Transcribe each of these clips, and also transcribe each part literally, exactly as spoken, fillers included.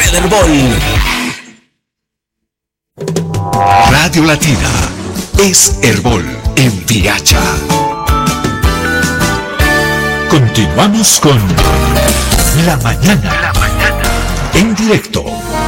del Herbol. Radio Latina es Herbol en Pigacha. Continuamos con La Mañana, La Mañana en directo.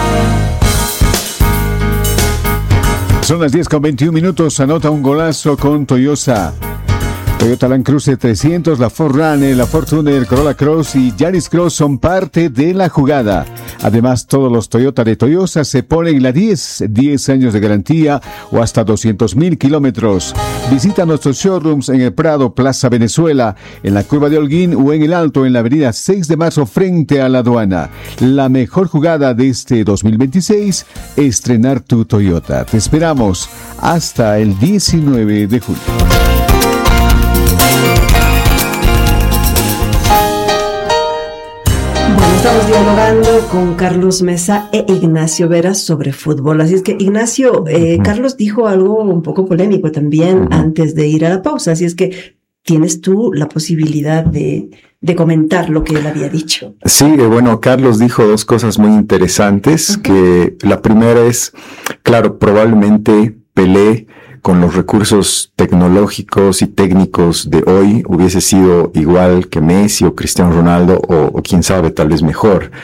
Son las diez con veintiún minutos. Anota un golazo con Toyota. Toyota Land Cruiser trescientos, la cuatro Runner, la Fortuner, el Corolla Cross y Yaris Cross son parte de la jugada. Además, todos los Toyota de Toyota se ponen en la diez, diez años de garantía o hasta doscientos mil kilómetros. Visita nuestros showrooms en el Prado, Plaza Venezuela, en la Curva de Holguín o en el Alto, en la avenida seis de marzo frente a la aduana. La mejor jugada de este dos mil veintiséis, estrenar tu Toyota. Te esperamos hasta el diecinueve de julio. Estamos dialogando con Carlos Mesa e Ignacio Vera sobre fútbol. Así es que, Ignacio, eh, uh-huh. Carlos dijo algo un poco polémico también uh-huh. antes de ir a la pausa. Así es que tienes tú la posibilidad de, de comentar lo que él había dicho. Sí, bueno, Carlos dijo dos cosas muy interesantes. Uh-huh. Que la primera es, claro, probablemente Pelé, con los recursos tecnológicos y técnicos de hoy, hubiese sido igual que Messi o Cristiano Ronaldo, o, o quién sabe, tal vez mejor.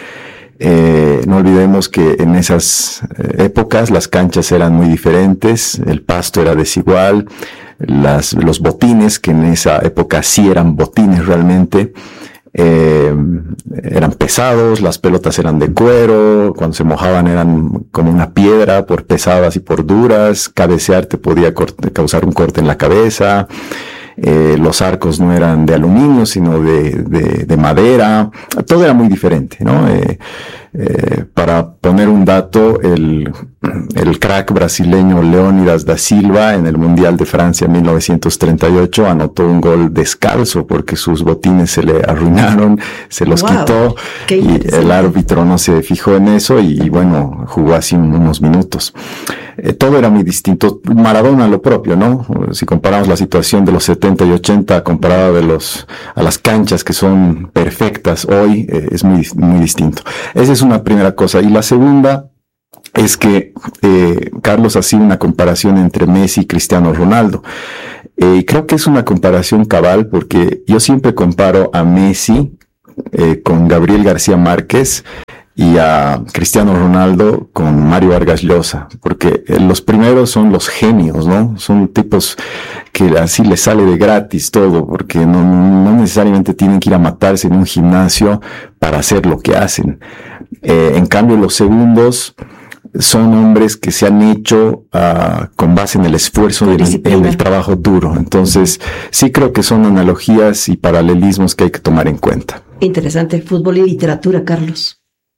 Eh, no olvidemos que en esas épocas las canchas eran muy diferentes, el pasto era desigual, las, los botines, que en esa época sí eran botines realmente, Eh, eran pesados, las pelotas eran de cuero, cuando se mojaban eran como una piedra, por pesadas y por duras, cabecear te podía corte, causar un corte en la cabeza, eh, los arcos no eran de aluminio, sino de, de, de madera, todo era muy diferente, ¿no? Eh, eh, para poner un dato, el, el crack brasileño Leônidas da Silva en el Mundial de Francia mil novecientos treinta y ocho anotó un gol descalzo porque sus botines se le arruinaron, se los wow, quitó y el árbitro no se fijó en eso y, y bueno, jugó así unos minutos. Eh, todo era muy distinto. Maradona lo propio, ¿no? Si comparamos la situación de los setenta y ochenta comparada de los, a las canchas que son perfectas hoy, eh, es muy, muy distinto. Esa es una primera cosa. Y la segunda es que eh, Carlos hacía una comparación entre Messi y Cristiano Ronaldo. Eh, y creo que es una comparación cabal porque yo siempre comparo a Messi eh, con Gabriel García Márquez y a Cristiano Ronaldo con Mario Vargas Llosa, porque los primeros son los genios, ¿no? Son tipos que así les sale de gratis todo, porque no, no necesariamente tienen que ir a matarse en un gimnasio para hacer lo que hacen. Eh, en cambio, los segundos son hombres que se han hecho uh, con base en el esfuerzo del, en el trabajo duro. Entonces, sí creo que son analogías y paralelismos que hay que tomar en cuenta. Interesante, fútbol y literatura, Carlos.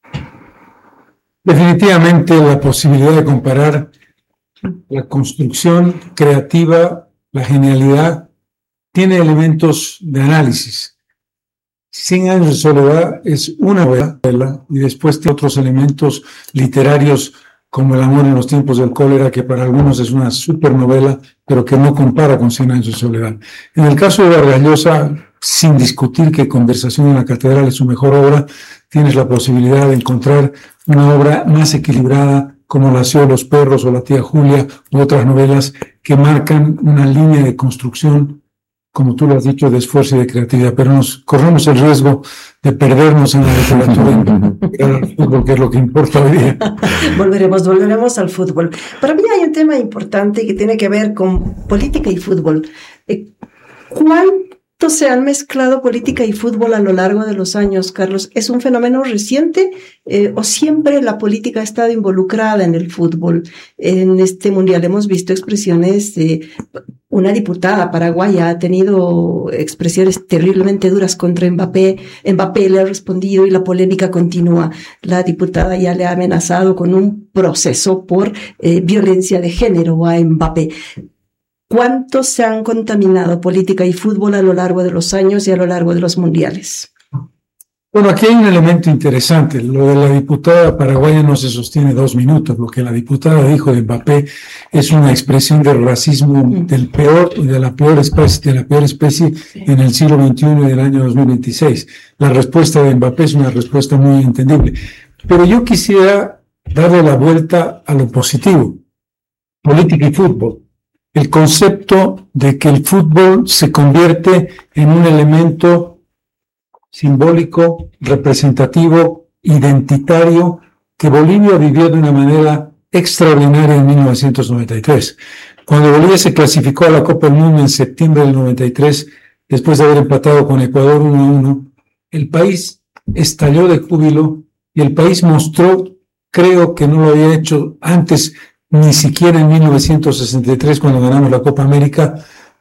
Definitivamente la posibilidad de comparar la construcción creativa, la genialidad, tiene elementos de análisis. Cien años de soledad es una novela y después tiene otros elementos literarios como El amor en los tiempos del cólera, que para algunos es una supernovela, pero que no compara con Cien años de soledad. En el caso de Vargas Llosa, sin discutir que Conversación en la Catedral es su mejor obra, tienes la posibilidad de encontrar una obra más equilibrada como Nació los perros o La tía Julia u otras novelas que marcan una línea de construcción, como tú lo has dicho, de esfuerzo y de creatividad, pero nos corremos el riesgo de perdernos en la literatura y al fútbol, que es lo que importa hoy día. Volveremos, volveremos al fútbol. Para mí hay un tema importante que tiene que ver con política y fútbol. ¿Cuánto se han mezclado política y fútbol a lo largo de los años, Carlos? ¿Es un fenómeno reciente eh, o siempre la política ha estado involucrada en el fútbol? En este mundial hemos visto expresiones de... Una diputada paraguaya ha tenido expresiones terriblemente duras contra Mbappé. Mbappé le ha respondido y la polémica continúa. La diputada ya le ha amenazado con un proceso por eh, violencia de género a Mbappé. ¿Cuántos se han contaminado política y fútbol a lo largo de los años y a lo largo de los mundiales? Bueno, aquí hay un elemento interesante. Lo de la diputada paraguaya no se sostiene dos minutos. Lo que la diputada dijo de Mbappé es una expresión del racismo del peor y de la peor especie, de la peor especie en el siglo veintiuno y del año dos mil veintiséis. La respuesta de Mbappé es una respuesta muy entendible. Pero yo quisiera darle la vuelta a lo positivo, política y fútbol. El concepto de que el fútbol se convierte en un elemento simbólico, representativo, identitario, que Bolivia vivió de una manera extraordinaria en mil novecientos noventa y tres. Cuando Bolivia se clasificó a la Copa del Mundo en septiembre del noventa y tres, después de haber empatado con Ecuador uno a uno, el país estalló de júbilo y el país mostró, creo que no lo había hecho antes, ni siquiera en mil novecientos sesenta y tres, cuando ganamos la Copa América,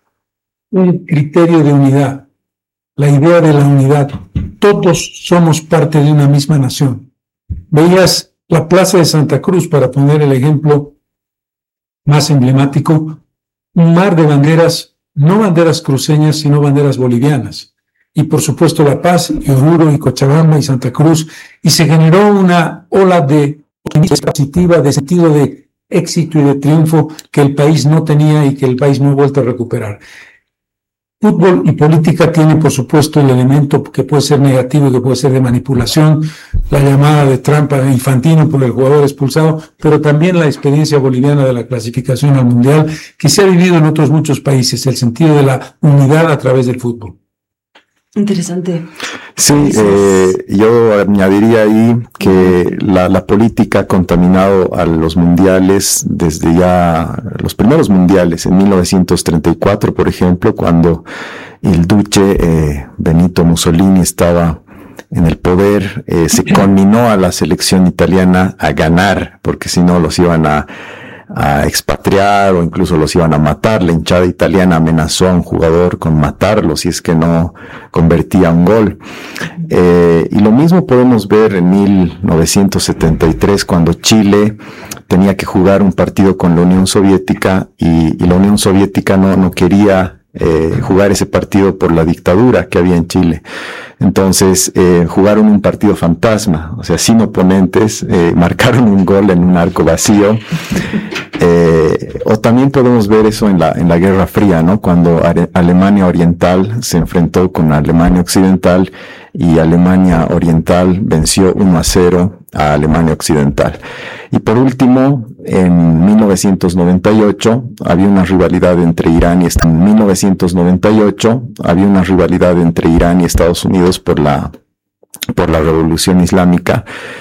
un criterio de unidad, la idea de la unidad. Todos somos parte de una misma nación. Veías la Plaza de Santa Cruz, para poner el ejemplo más emblemático, un mar de banderas, no banderas cruceñas, sino banderas bolivianas. Y por supuesto La Paz, y Oruro, y Cochabamba, y Santa Cruz, y se generó una ola de optimismo positiva, de sentido de éxito y de triunfo que el país no tenía y que el país no ha vuelto a recuperar. Fútbol y política tienen, por supuesto, el elemento que puede ser negativo y que puede ser de manipulación, la llamada de trampa de Infantino por el jugador expulsado, pero también la experiencia boliviana de la clasificación al Mundial, que se ha vivido en otros muchos países, el sentido de la unidad a través del fútbol. Interesante. Sí, eh, yo añadiría ahí que la, la política ha contaminado a los mundiales desde ya los primeros mundiales, en mil novecientos treinta y cuatro, por ejemplo, cuando el duce eh, Benito Mussolini estaba en el poder, eh, se conminó a la selección italiana a ganar, porque si no los iban a a expatriar o incluso los iban a matar. La hinchada italiana amenazó a un jugador con matarlo si es que no convertía un gol. Eh, y lo mismo podemos ver en mil novecientos setenta y tres, cuando Chile tenía que jugar un partido con la Unión Soviética y, y la Unión Soviética no, no quería Eh, jugar ese partido por la dictadura que había en Chile. Entonces eh, jugaron un partido fantasma, o sea, sin oponentes, eh, marcaron un gol en un arco vacío. Eh, o también podemos ver eso en la en la Guerra Fría, ¿no? Cuando Are- Alemania Oriental se enfrentó con Alemania Occidental y Alemania Oriental venció uno a cero a Alemania Occidental. Y por último, en mil novecientos noventa y ocho había una rivalidad entre Irán y en mil novecientos noventa y ocho había una rivalidad entre Irán y Estados Unidos por la por la Revolución Islámica.